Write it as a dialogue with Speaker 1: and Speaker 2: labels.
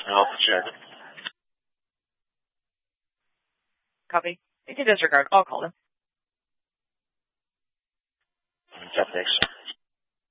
Speaker 1: I'll check.
Speaker 2: Copy. You can disregard. I'll call them.
Speaker 1: Thanks.